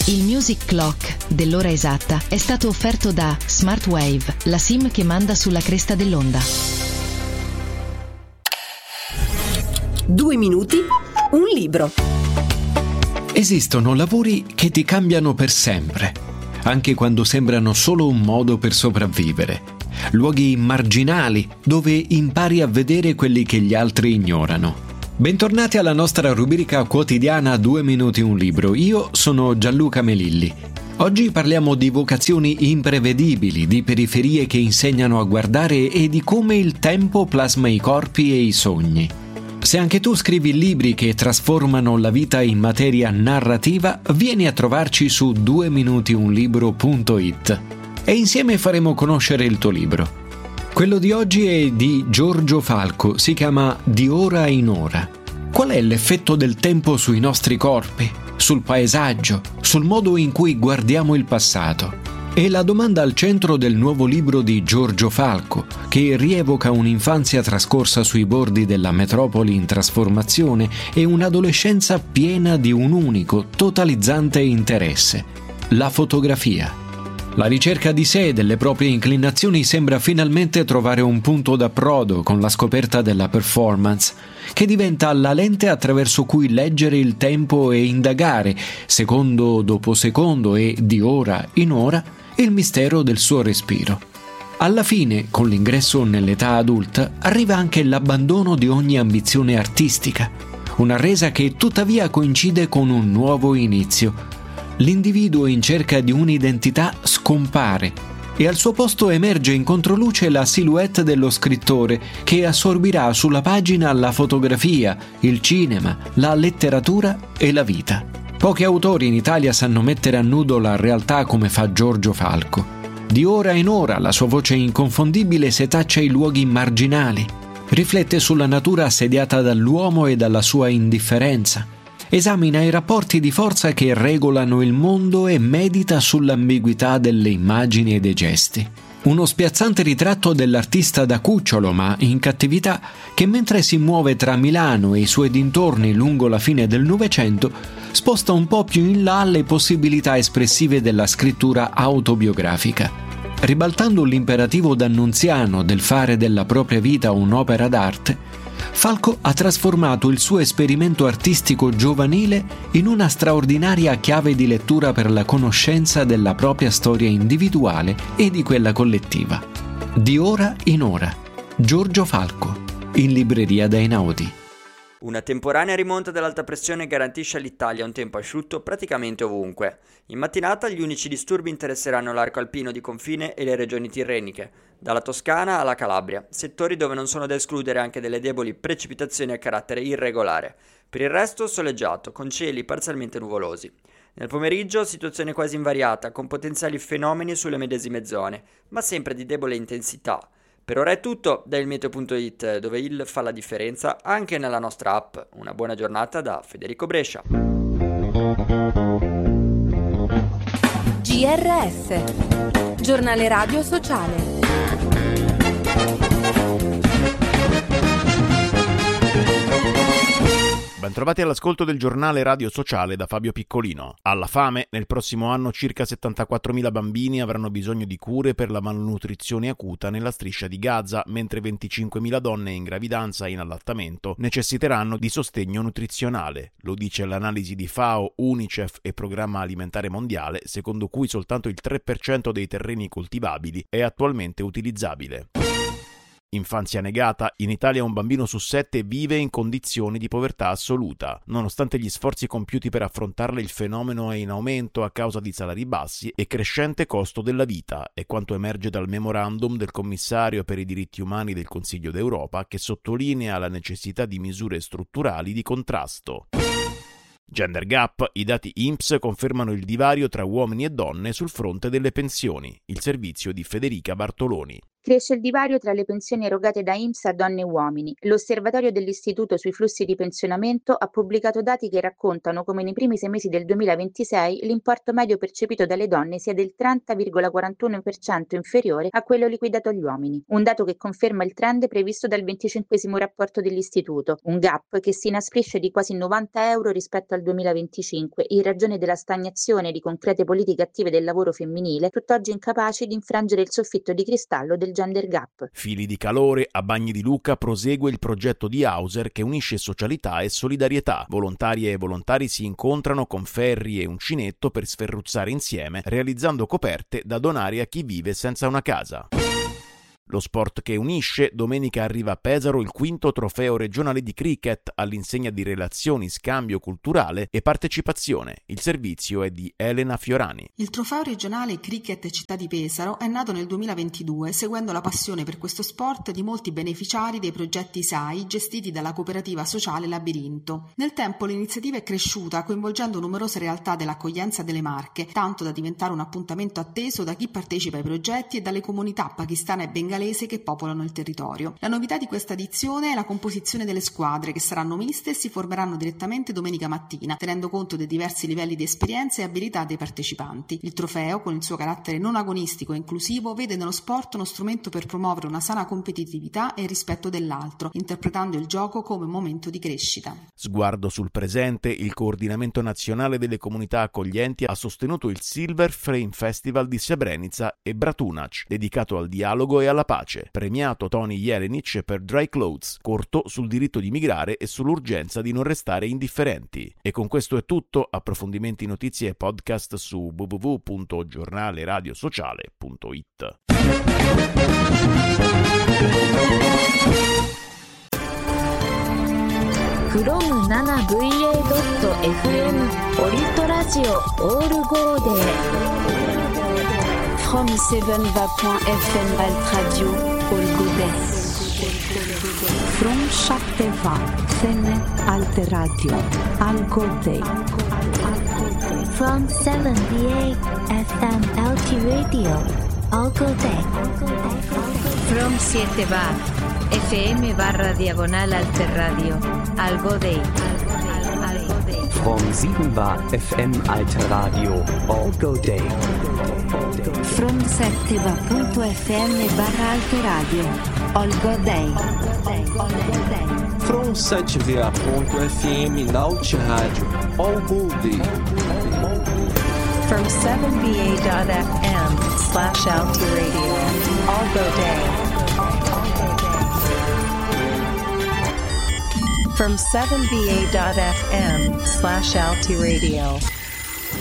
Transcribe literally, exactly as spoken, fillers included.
Il Music Clock dell'ora esatta è stato offerto da Smartwave, la SIM che manda sulla cresta dell'onda. Due minuti, un libro. Esistono lavori che ti cambiano per sempre, anche quando sembrano solo un modo per sopravvivere. Luoghi marginali dove impari a vedere quelli che gli altri ignorano. Bentornati alla nostra rubrica quotidiana Due minuti un libro. Io sono Gianluca Melilli. Oggi parliamo di vocazioni imprevedibili, di periferie che insegnano a guardare e di come il tempo plasma i corpi e i sogni. Se anche tu scrivi libri che trasformano la vita in materia narrativa, vieni a trovarci su due minuti un libro punto it e insieme faremo conoscere il tuo libro. Quello di oggi è di Giorgio Falco, si chiama Di ora in ora. Qual è l'effetto del tempo sui nostri corpi, sul paesaggio, sul modo in cui guardiamo il passato? È la domanda al centro del nuovo libro di Giorgio Falco, che rievoca un'infanzia trascorsa sui bordi della metropoli in trasformazione e un'adolescenza piena di un unico, totalizzante interesse: la fotografia. La ricerca di sé e delle proprie inclinazioni sembra finalmente trovare un punto d'approdo con la scoperta della performance, che diventa la lente attraverso cui leggere il tempo e indagare, secondo dopo secondo e di ora in ora, il mistero del suo respiro. Alla fine, con l'ingresso nell'età adulta, arriva anche l'abbandono di ogni ambizione artistica, una resa che tuttavia coincide con un nuovo inizio. L'individuo in cerca di un'identità scompare e al suo posto emerge in controluce la silhouette dello scrittore che assorbirà sulla pagina la fotografia, il cinema, la letteratura e la vita. Pochi autori in Italia sanno mettere a nudo la realtà come fa Giorgio Falco. Di ora in ora la sua voce inconfondibile setaccia i luoghi marginali, riflette sulla natura assediata dall'uomo e dalla sua indifferenza. Esamina i rapporti di forza che regolano il mondo e medita sull'ambiguità delle immagini e dei gesti. Uno spiazzante ritratto dell'artista da cucciolo, ma in cattività, che mentre si muove tra Milano e i suoi dintorni lungo la fine del Novecento, sposta un po' più in là le possibilità espressive della scrittura autobiografica. Ribaltando l'imperativo d'Annunziano del fare della propria vita un'opera d'arte, Falco ha trasformato il suo esperimento artistico giovanile in una straordinaria chiave di lettura per la conoscenza della propria storia individuale e di quella collettiva. Di ora in ora, Giorgio Falco, in libreria da Einaudi. Una temporanea rimonta dell'alta pressione garantisce all'Italia un tempo asciutto praticamente ovunque. In mattinata gli unici disturbi interesseranno l'arco alpino di confine e le regioni tirreniche, dalla Toscana alla Calabria, settori dove non sono da escludere anche delle deboli precipitazioni a carattere irregolare. Per il resto soleggiato, con cieli parzialmente nuvolosi. Nel pomeriggio situazione quasi invariata, con potenziali fenomeni sulle medesime zone, ma sempre di debole intensità. Per ora è tutto da il meteo punto it, dove il fa la differenza anche nella nostra app. Una buona giornata da Federico Brescia. G R S, giornale radio sociale. Bentrovati all'ascolto del giornale radio sociale da Fabio Piccolino. Alla fame, nel prossimo anno circa settantaquattromila bambini avranno bisogno di cure per la malnutrizione acuta nella striscia di Gaza, mentre venticinquemila donne in gravidanza e in allattamento necessiteranno di sostegno nutrizionale. Lo dice l'analisi di FAO, UNICEF e Programma Alimentare Mondiale, secondo cui soltanto il tre per cento dei terreni coltivabili è attualmente utilizzabile. Infanzia negata, in Italia un bambino su sette vive in condizioni di povertà assoluta. Nonostante gli sforzi compiuti per affrontarle, il fenomeno è in aumento a causa di salari bassi e crescente costo della vita, è quanto emerge dal memorandum del commissario per i diritti umani del Consiglio d'Europa, che sottolinea la necessità di misure strutturali di contrasto. Gender Gap, i dati I N P S confermano il divario tra uomini e donne sul fronte delle pensioni. Il servizio di Federica Bartoloni. Cresce il divario tra le pensioni erogate da I N P S a donne e uomini. L'osservatorio dell'Istituto sui flussi di pensionamento ha pubblicato dati che raccontano come nei primi sei mesi del duemilaventisei l'importo medio percepito dalle donne sia del trenta virgola quarantuno per cento inferiore a quello liquidato agli uomini, un dato che conferma il trend previsto dal venticinquesimo rapporto dell'Istituto, un gap che si inasprisce di quasi novanta euro rispetto al duemilaventicinque in ragione della stagnazione di concrete politiche attive del lavoro femminile, tutt'oggi incapaci di infrangere il soffitto di cristallo del gender gap. Fili di calore, a Bagni di Lucca prosegue il progetto di Hauser che unisce socialità e solidarietà. Volontarie e volontari si incontrano con ferri e uncinetto per sferruzzare insieme, realizzando coperte da donare a chi vive senza una casa. Lo sport che unisce, domenica arriva a Pesaro il quinto trofeo regionale di cricket all'insegna di relazioni, scambio culturale e partecipazione. Il servizio è di Elena Fiorani. Il trofeo regionale Cricket Città di Pesaro è nato nel duemilaventidue seguendo la passione per questo sport di molti beneficiari dei progetti S A I gestiti dalla cooperativa sociale Labirinto. Nel tempo l'iniziativa è cresciuta coinvolgendo numerose realtà dell'accoglienza delle Marche, tanto da diventare un appuntamento atteso da chi partecipa ai progetti e dalle comunità pakistane e bengalesi che popolano il territorio. La novità di questa edizione è la composizione delle squadre, che saranno miste e si formeranno direttamente domenica mattina, tenendo conto dei diversi livelli di esperienza e abilità dei partecipanti. Il trofeo, con il suo carattere non agonistico e inclusivo, vede nello sport uno strumento per promuovere una sana competitività e il rispetto dell'altro, interpretando il gioco come momento di crescita. Sguardo sul presente, il Coordinamento Nazionale delle Comunità Accoglienti ha sostenuto il Silver Frame Festival di Srebrenica e Bratunac, dedicato al dialogo e alla pace. Premiato Tony Jelenic per Dry Clothes, corto sul diritto di migrare e sull'urgenza di non restare indifferenti. E con questo è tutto. Approfondimenti, notizie e podcast su w w w punto giornale radio sociale punto i t. from ナナブイエードットエフエム オリトラジオオールゴーデー from セブン va point f m alt radio all godet from セブン va fm alt radio all godet from セブン v eight f m alt radio all godet from セブン va F M barra diagonal alter radio Algo Day From sieben war F M alter radio Algo Day From seven va punto f m barra alter radio Algo Day From sete va punto f m Naut Radio Algo Day From seven v a dot f m slash alter radio Algo Day From seven v a dot f m slash alti radio